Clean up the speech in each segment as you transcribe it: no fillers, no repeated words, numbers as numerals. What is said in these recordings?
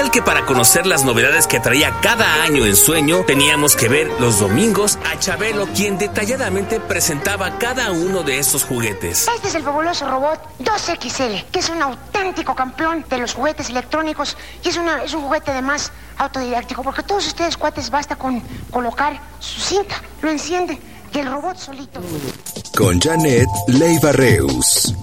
Que para conocer las novedades que traía cada año en Sueño, teníamos que ver los domingos a Chabelo, quien detalladamente presentaba cada uno de estos juguetes. Este es el fabuloso robot 2XL, que es un auténtico campeón de los juguetes electrónicos y es un juguete además autodidáctico, porque todos ustedes, cuates, basta con colocar su cinta, lo encienden y el robot solito. Con Janet Leiva Reus.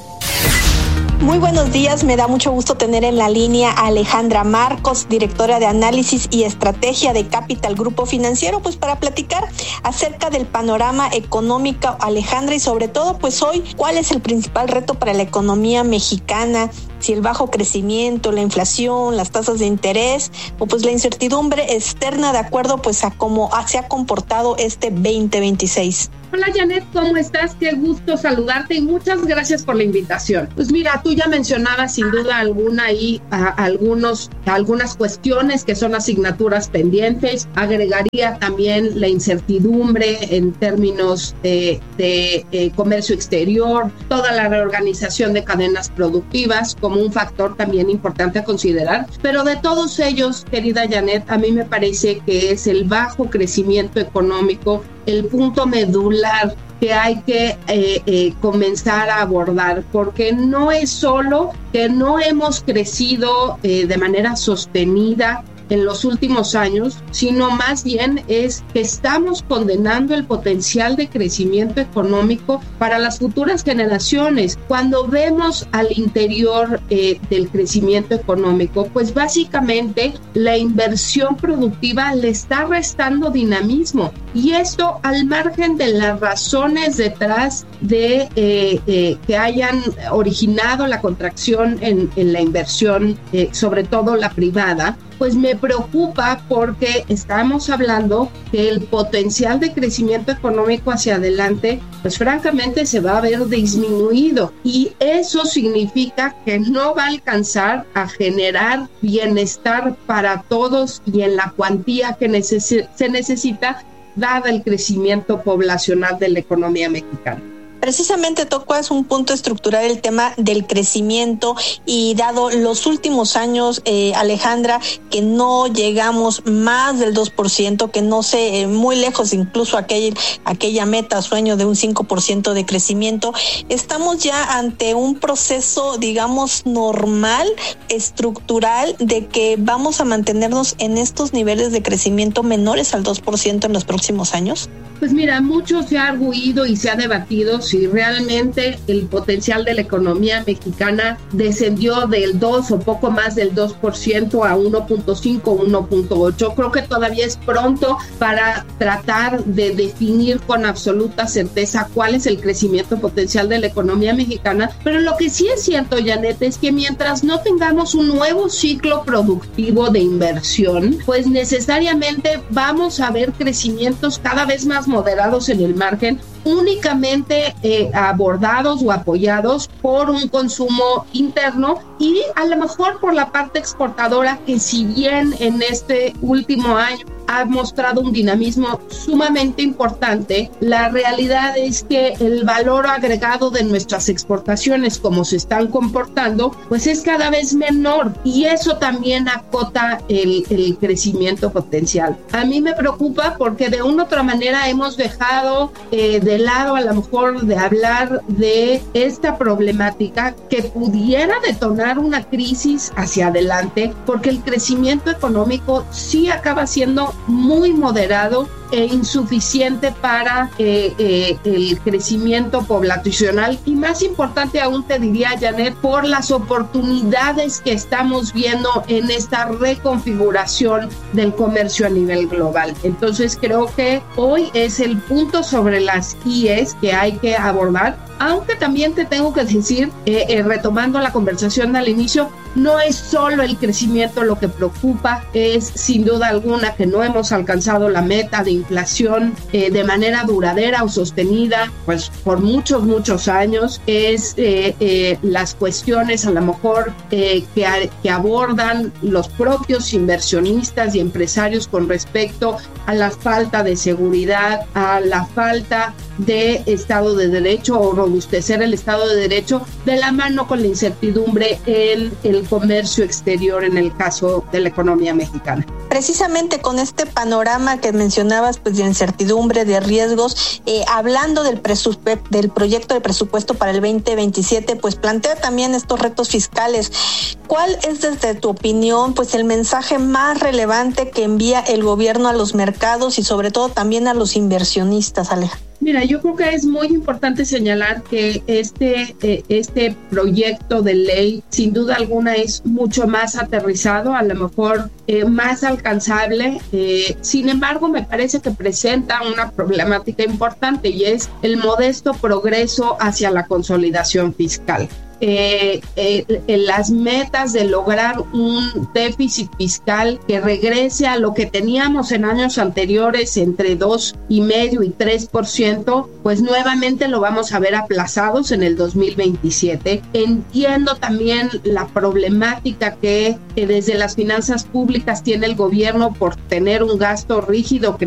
Muy buenos días, me da mucho gusto tener en la línea a Alejandra Marcos, directora de Análisis y Estrategia de Capital Grupo Financiero, pues para platicar acerca del panorama económico, Alejandra, y sobre todo, pues hoy, ¿cuál es el principal reto para la economía mexicana? Si el bajo crecimiento, la inflación, las tasas de interés, o pues la incertidumbre externa de acuerdo pues a cómo se ha comportado este 2026. Hola Janet, ¿cómo estás? Qué gusto saludarte y muchas gracias por la invitación. Pues mira, tú ya mencionabas sin duda alguna ahí algunas cuestiones que son asignaturas pendientes. Agregaría también la incertidumbre en términos de comercio exterior, toda la reorganización de cadenas productivas como un factor también importante a considerar. Pero de todos ellos, querida Janet, a mí me parece que es el bajo crecimiento económico el punto medular que hay que comenzar a abordar, porque no es solo que no hemos crecido de manera sostenida en los últimos años, sino más bien es que estamos condenando el potencial de crecimiento económico para las futuras generaciones. Cuando vemos al interior del crecimiento económico, pues básicamente la inversión productiva le está restando dinamismo, y esto al margen de las razones detrás de que hayan originado la contracción en la inversión, sobre todo la privada. Pues me preocupa porque estamos hablando que el potencial de crecimiento económico hacia adelante, pues francamente se va a ver disminuido, y eso significa que no va a alcanzar a generar bienestar para todos y en la cuantía que se necesita, dada el crecimiento poblacional de la economía mexicana. Precisamente tocas un punto estructural, el tema del crecimiento, y dado los últimos años, Alejandra, que no llegamos más del 2%, que no sé, muy lejos incluso aquella meta, sueño de un 5% de crecimiento, estamos ya ante un proceso, digamos, normal, estructural, de que vamos a mantenernos en estos niveles de crecimiento menores al 2% en los próximos años. Pues mira, mucho se ha arguido y se ha debatido si realmente el potencial de la economía mexicana descendió del 2 o poco más del 2% a 1.5, 1.8. Creo que todavía es pronto para tratar de definir con absoluta certeza cuál es el crecimiento potencial de la economía mexicana, pero lo que sí es cierto, Janet, es que mientras no tengamos un nuevo ciclo productivo de inversión, pues necesariamente vamos a ver crecimientos cada vez más moderados en el margen, únicamente abordados o apoyados por un consumo interno y a lo mejor por la parte exportadora, que si bien en este último año ha mostrado un dinamismo sumamente importante, la realidad es que el valor agregado de nuestras exportaciones, como se están comportando, pues es cada vez menor, y eso también acota el crecimiento potencial. A mí me preocupa porque de una u otra manera hemos dejado de lado a lo mejor de hablar de esta problemática que pudiera detonar una crisis hacia adelante, porque el crecimiento económico sí acaba siendo muy moderado e insuficiente para el crecimiento poblacional, y más importante aún, te diría, Janet, por las oportunidades que estamos viendo en esta reconfiguración del comercio a nivel global. Entonces creo que hoy es el punto sobre las IES que hay que abordar, aunque también te tengo que decir, retomando la conversación al inicio, no es solo el crecimiento lo que preocupa, es sin duda alguna que no hemos alcanzado la meta de inflación de manera duradera o sostenida, pues por muchos años. Es las cuestiones a lo mejor que abordan los propios inversionistas y empresarios con respecto a la falta de seguridad, a la falta de Estado de Derecho o robustecer el Estado de Derecho de la mano con la incertidumbre en el comercio exterior en el caso de la economía mexicana. Precisamente con este panorama que mencionabas, pues de incertidumbre, de riesgos, hablando del proyecto de presupuesto para el 2027, pues plantea también estos retos fiscales. ¿Cuál es, desde tu opinión, pues el mensaje más relevante que envía el gobierno a los mercados y sobre todo también a los inversionistas, Alejandra? Mira, yo creo que es muy importante señalar que este proyecto de ley, sin duda alguna, es mucho más aterrizado, a lo mejor más alcanzable. Sin embargo, me parece que presenta una problemática importante y es el modesto progreso hacia la consolidación fiscal. Las metas de lograr un déficit fiscal que regrese a lo que teníamos en años anteriores, entre 2,5% y 3%, pues nuevamente lo vamos a ver aplazados en el 2027. Entiendo también la problemática que desde las finanzas públicas tiene el gobierno por tener un gasto rígido